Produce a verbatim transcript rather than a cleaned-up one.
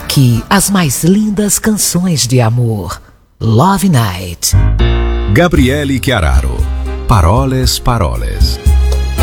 Aqui, as mais lindas canções de amor. Love Night. Gabriele Chiararo. Paroles, paroles.